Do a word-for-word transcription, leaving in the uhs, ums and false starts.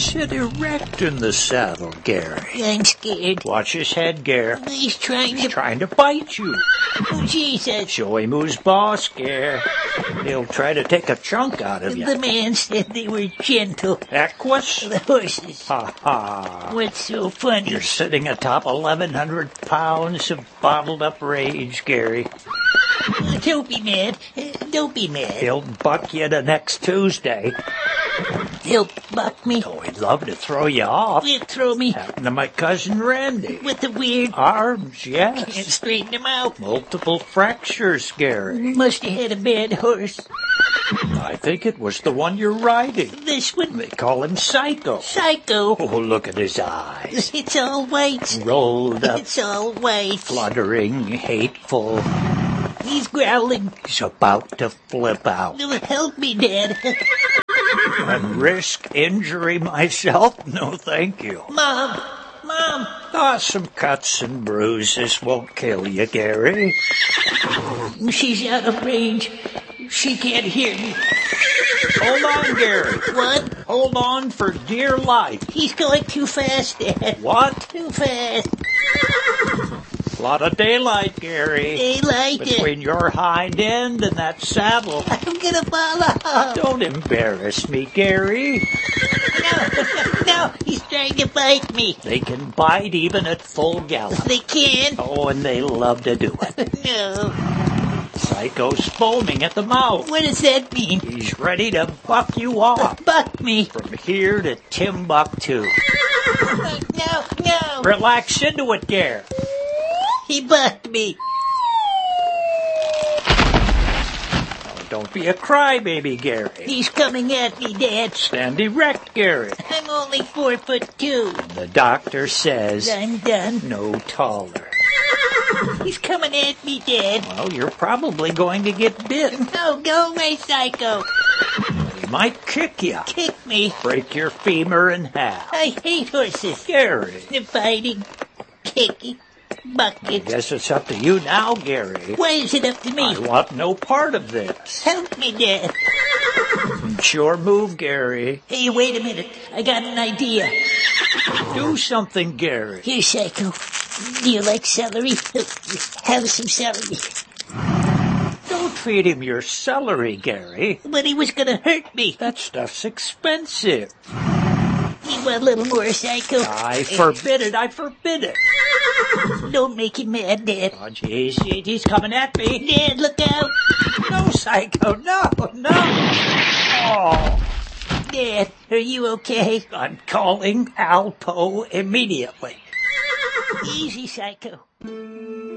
Sit erect in the saddle, Gary. I'm scared. Watch his head, Gary. He's trying He's to... trying to bite you. Oh, Jesus. Show him who's boss, Gary. He'll try to take a chunk out of you. The man said they were gentle. Equus? The horses. Ha ha. What's so funny? You're sitting atop eleven hundred pounds of bottled up rage, Gary. Don't be mad. Don't be mad. He'll buck you the next Tuesday. He'll buck me. Oh, he'd love to throw you off. He'll throw me. Happened to my cousin Randy. With the weird... Arms, yes. Can't straighten him out. Multiple fractures, Gary. Must have had a bad horse. I think it was the one you're riding. This one? They call him Psycho. Psycho. Oh, look at his eyes. It's all white. Rolled up. It's all white. Fluttering, hateful. He's growling. He's about to flip out. Help me, Dad. And risk injury myself? No, thank you. Mom. Mom. Ah, some cuts and bruises won't kill you, Gary. She's out of range. She can't hear me. Hold on, Gary. What? Hold on for dear life. He's going too fast, Dad. What? Too fast. A lot of daylight, Gary. Daylight. Between your hind end and that saddle. I'm gonna fall off. Don't embarrass me, Gary. No, no, he's trying to bite me. They can bite even at full gallop. They can? Oh, and they love to do it. No. Psycho's foaming at the mouth. What does that mean? He's ready to buck you off. Buck me. From here to Timbuktu. No, no. Relax into it, Gare. He bucked me. Oh, don't be a crybaby, Gary. He's coming at me, Dad. Stand erect, Gary. I'm only four foot two. The doctor says I'm done. no taller. He's coming at me, Dad. Well, you're probably going to get bit. No, go away, Psycho. He might kick you. Kick me. Break your femur in half. I hate horses. Gary. The fighting, kicking, bucket. Guess it's up to you now, Gary. Why is it up to me? I want no part of this. Help me, Dad. Sure move, Gary. Hey, wait a minute. I got an idea. Do something, Gary. Here, Psycho. Do you like celery? Have some celery. Don't feed him your celery, Gary. But he was gonna hurt me. That stuff's expensive. You want a little more, Psycho? I forbid it. I forbid it. Don't make him mad, Dad. Oh, jeez, he's coming at me. Dad, look out. No, Psycho, no, no. Oh. Dad, are you okay? I'm calling Alpo immediately. Easy, Psycho.